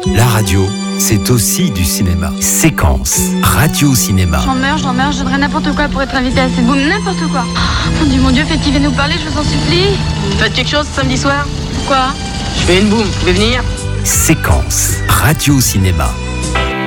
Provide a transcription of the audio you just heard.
La radio, c'est aussi du cinéma. Séquence, radio-cinéma. J'en meurs, je voudrais n'importe quoi pour être invité à cette boum, n'importe quoi. Mon Dieu, faites qu'il vienne nous parler, je vous en supplie. Faites quelque chose samedi soir? Quoi? Je fais une boum, vous pouvez venir? Séquence, radio-cinéma.